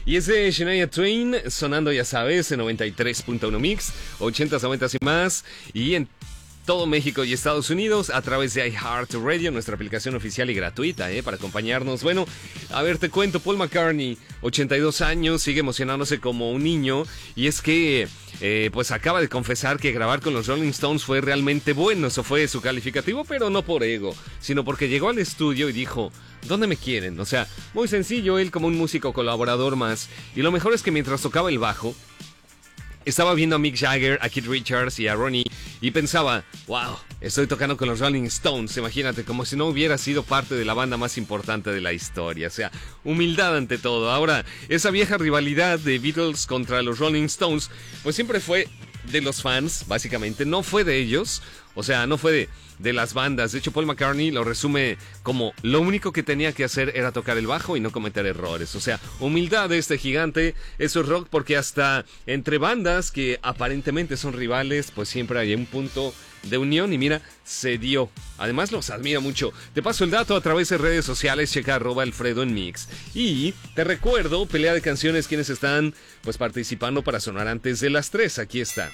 Y es de Shania Twain, sonando, ya sabes, en 93.1 Mix, 80s, 90s y más. Y en todo México y Estados Unidos a través de iHeartRadio, nuestra aplicación oficial y gratuita, para acompañarnos. Bueno, a ver, te cuento, Paul McCartney, 82 años, sigue emocionándose como un niño. Y es que, pues acaba de confesar que grabar con los Rolling Stones fue realmente bueno. Eso fue su calificativo, pero no por ego, sino porque llegó al estudio y dijo: ¿dónde me quieren? O sea, muy sencillo, él como un músico colaborador más. Y lo mejor es que mientras tocaba el bajo, estaba viendo a Mick Jagger, a Keith Richards y a Ronnie y pensaba: wow, estoy tocando con los Rolling Stones, imagínate, como si no hubiera sido parte de la banda más importante de la historia. O sea, humildad ante todo. Ahora, esa vieja rivalidad de Beatles contra los Rolling Stones, pues siempre fue de los fans, básicamente, no fue de ellos. O sea, no fue de las bandas. De hecho, Paul McCartney lo resume como: lo único que tenía que hacer era tocar el bajo y no cometer errores. O sea, humildad de este gigante. Eso es rock, porque hasta entre bandas que aparentemente son rivales, pues siempre hay un punto de unión. Y mira, se dio. Además, los admiro mucho. Te paso el dato a través de redes sociales. Checa @Alfredo en Mix. Y te recuerdo, pelea de canciones, quienes están pues participando para sonar antes de las 3. Aquí está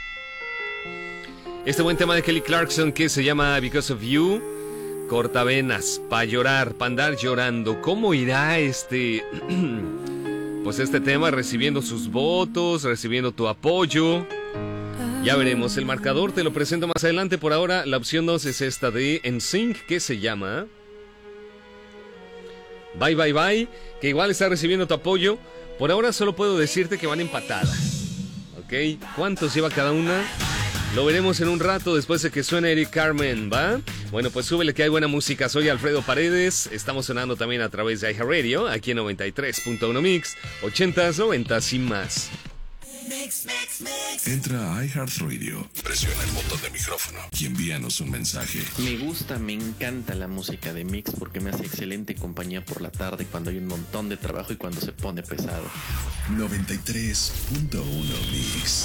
este buen tema de Kelly Clarkson que se llama Because of You. Cortavenas, pa' llorar, pa' andar llorando. ¿Cómo irá pues este tema? Recibiendo sus votos, recibiendo tu apoyo. Ya veremos, el marcador te lo presento más adelante. Por ahora, la opción 2 es esta de NSYNC, que se llama Bye Bye Bye, que igual está recibiendo tu apoyo. Por ahora solo puedo decirte que van empatadas. ¿Ok? ¿Cuántos lleva cada una? Lo veremos en un rato después de que suene Eric Carmen, ¿va? Bueno, pues súbele que hay buena música. Soy Alfredo Paredes. Estamos sonando también a través de iHeartRadio, aquí en 93.1 Mix, 80s, 90s y más. Entra a iHeartRadio, presiona el botón de micrófono y envíanos un mensaje. Me gusta, me encanta la música de Mix porque me hace excelente compañía por la tarde cuando hay un montón de trabajo y cuando se pone pesado. 93.1 Mix.